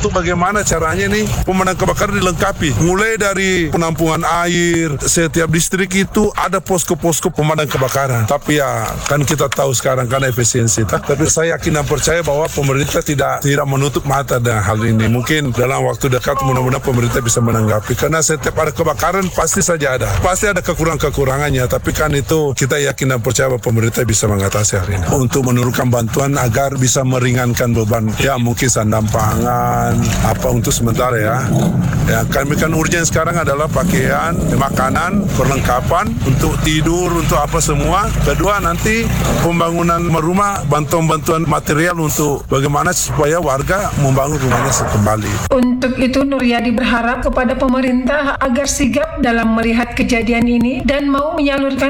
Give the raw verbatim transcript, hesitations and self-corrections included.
untuk bagaimana caranya nih pemadam kebakaran dilengkapi. Mulai dari penampungan air, setiap distrik itu ada posko-posko pemadam kebakaran. Tapi ya kan kita tahu sekarang kan efisiensi. Tapi saya yakin dan percaya bahwa pemerintah tidak tidak menutup mata dengan hal ini. Mungkin dalam waktu dekat mudah-mudahan pemerintah bisa menanggapi. Karena setiap ada kebakaran pasti saja ada. Pasti ada kekurangan-kekurangannya. Tapi kan itu kita yakin dan percaya bahwa pemerintah bisa mengatasi hari ini. Untuk menurunkan bantuan agar bisa meringankan beban. Ya mungkin sandang pangan, apa untuk sementara ya. Ya kami kan urgen sekarang adalah pakaian, makanan, perlengkapan untuk tidur, untuk apa semua. Kedua nanti pembangunan rumah, bantuan-bantuan material untuk bagaimana supaya warga membangun rumahnya kembali. Untuk itu Nuryadi berharap kepada pemerintah agar sigap dalam melihat kejadian ini dan mau menyalurkan